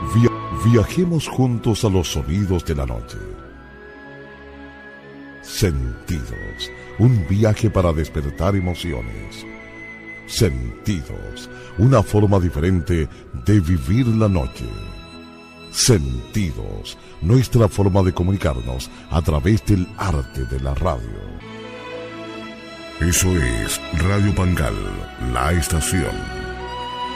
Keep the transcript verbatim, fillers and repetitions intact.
Via- viajemos juntos a los sonidos de la noche. Sentidos, un viaje para despertar emociones. Sentidos, una forma diferente de vivir la noche. Sentidos, nuestra forma de comunicarnos a través del arte de la radio. Eso es Radio Pangal, la estación.